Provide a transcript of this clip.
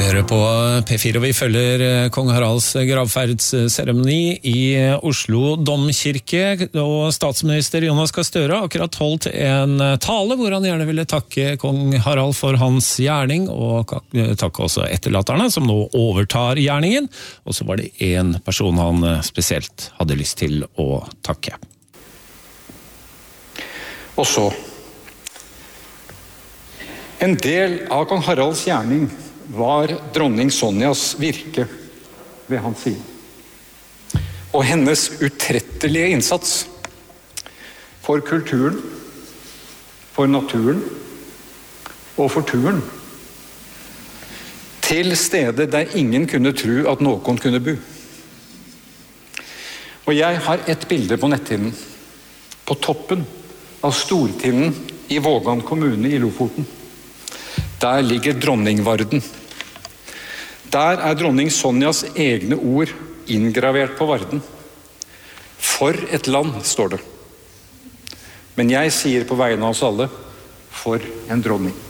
hører på P4, og vi følger kong Haralds gravferdsseremoni i Oslo Domkirke, og statsminister Jonas Gahr Støre har akkurat holdt en tale hvor han gjerne ville takke kong Harald for hans gjerning, og takke også etterlatterne som nå overtar gjerningen, og så var det en person han spesielt hadde lyst til å takke. Og så, en del av kong Haralds gjerning var dronning Sonjas virke ved hans side. Og hennes utrettelige innsats for kulturen, for naturen og for turen. Til stedet der ingen kunne tro at noen kunne bo. Og jeg har et bilde på netthinnen. På toppen av Stortinden i Vågan kommune i Lofoten. Der ligger dronningvarden. Der er dronning Sonjas egne ord inngravert på varden. For et land, står det. Men jeg sier på vegne av oss alle, for en dronning.